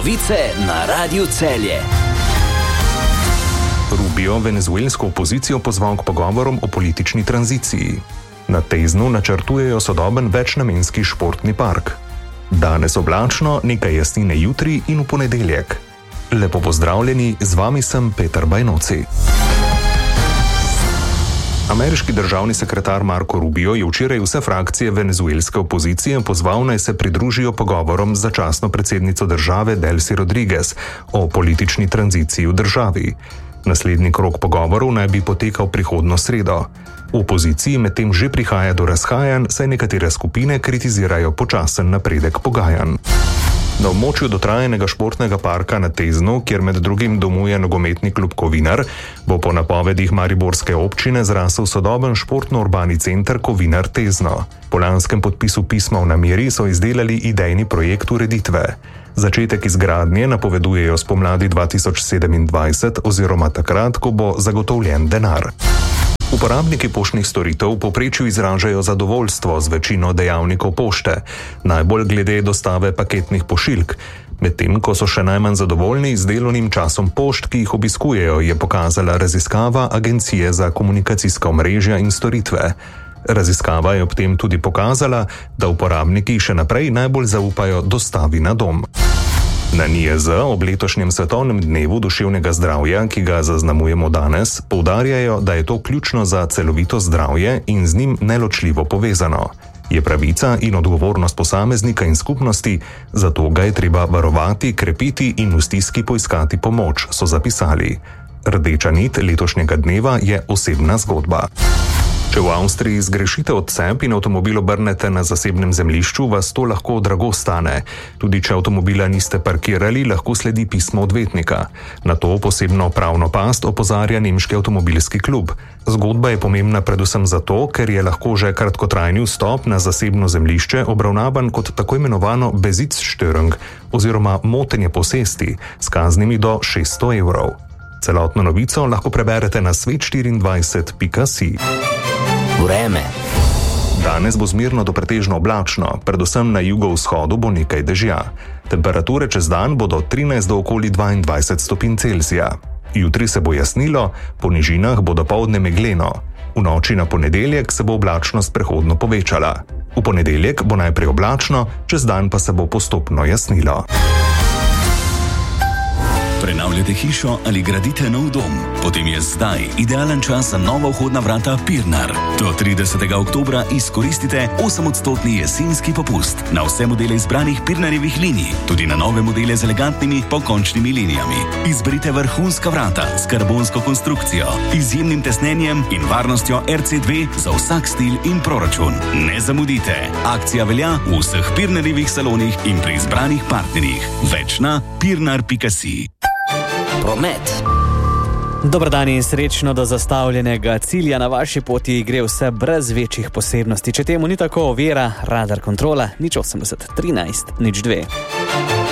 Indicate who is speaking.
Speaker 1: Novice na Radiu Celje.
Speaker 2: Rubio venezuelsko opozicijo pozval k pogovorom o politični tranziciji. Na Teznu načrtujejo sodoben večnamenski športni park. Danes oblačno, nekaj jasnine jutri in v ponedeljek. Lepo pozdravljeni, z vami sem Peter Bajnoci. Ameriški državni sekretar Marco Rubio je včeraj vse frakcije venezuelske opozicije pozval, naj se pridružijo pogovorom z začasno predsednico države Delcy Rodriguez o politični tranziciji v državi. Naslednji krog pogovorov naj bi potekal prihodnjo sredo. V opoziciji medtem že prihaja do razhajanj, saj nekatere skupine kritizirajo počasen napredek pogajanj. Na območju dotrajanega športnega parka na Teznu, kjer med drugim domuje nogometni klub Kovinar, bo po napovedih mariborske občine zrasel sodoben športno-urbani center Kovinar Tezno. Po lanskem podpisu pisma o nameri so izdelali idejni projekt ureditve. Začetek izgradnje napovedujejo spomladi 2027 oziroma takrat, ko bo zagotovljen denar. Uporabniki poštnih storitev v povprečju izražajo zadovoljstvo z večino dejavnikov pošte, najbolj glede dostave paketnih pošiljk, medtem ko so še najmanj zadovoljni z delovnim časom pošt, ki jih obiskujejo, je pokazala raziskava Agencije za komunikacijska omrežja in storitve. Raziskava je ob tem tudi pokazala, da uporabniki še naprej najbolj zaupajo dostavi na dom. Na NIJZ ob letošnjem svetovnem dnevu duševnega zdravja, ki ga zaznamujemo danes, poudarjajo, da je to ključno za celovito zdravje in z njim neločljivo povezano. Je pravica in odgovornost posameznika in skupnosti, zato ga je treba varovati, krepiti in v stiski poiskati pomoč, so zapisali. Rdeča nit letošnjega dneva je osebna zgodba. Če v Avstriji zgrešite odcep in avtomobil obrnete na zasebnem zemljišču, vas to lahko drago stane. Tudi če avtomobila niste parkirali, lahko sledi pismo odvetnika. Na to posebno pravno past opozarja nemški avtomobilski klub. Zgodba je pomembna predvsem zato, ker je lahko že kratkotrajni vstop na zasebno zemljišče obravnavan kot tako imenovano Besitzstörung oziroma motenje posesti s kaznimi do 600 evrov. Celotno novico lahko preberete na svet24.si.
Speaker 1: Vreme.
Speaker 2: Danes bo zmerno do pretežno oblačno, predvsem na jugovzhodu bo nekaj dežja. Temperature čez dan bodo 13 do okoli 22 stopinj Celzija. Jutri se bo jasnilo, po nižinah bo dopoldne megleno. V noči na ponedeljek se bo oblačnost prehodno povečala. V ponedeljek bo najprej oblačno, čez dan pa se bo postopno jasnilo.
Speaker 3: Prenavljate hišo ali gradite nov dom? Potem je zdaj idealen čas za nova vhodna vrata Pirnar. Do 30. oktobra izkoristite 8% jesenski popust na vse modele izbranih Pirnarjevih linij, tudi na nove modele z elegantnimi pokončnimi linijami. Izberite vrhunska vrata s karbonsko konstrukcijo, izjemnim tesnenjem in varnostjo RC2 za vsak stil in proračun. Ne zamudite! Akcija velja v vseh Pirnarjevih salonih in pri izbranih partnerjih. Več na pirnar.si.
Speaker 1: Promet.
Speaker 4: Dober dan in srečno do zastavljenega cilja. Na vaši poti gre vse brez večjih posebnosti. Če temu ni tako, ovira, radar kontrola, 080 13 02.